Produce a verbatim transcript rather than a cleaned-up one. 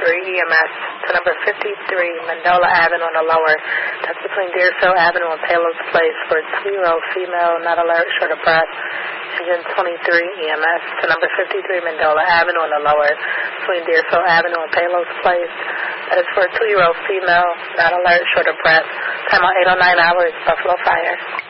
three E M S to number fifty-three Mendola Avenue on the lower. That's between Deerfield Avenue and Palos Place for a two-year-old female, not alert, short of breath. Engine twenty-three E M S to number fifty-three Mendola Avenue on the lower, between Deerfield Avenue and Palos Place. That is for a two-year-old female, not alert, short of breath. Time on eight oh nine hours, Buffalo Fire.